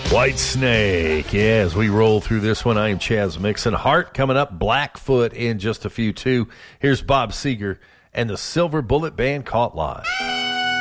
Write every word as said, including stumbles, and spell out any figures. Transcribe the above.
White Snake. Yeah, as we roll through this one, I am Chaz Mixon. Heart coming up, Blackfoot in just a few, too. Here's Bob Seger and the Silver Bullet Band caught live.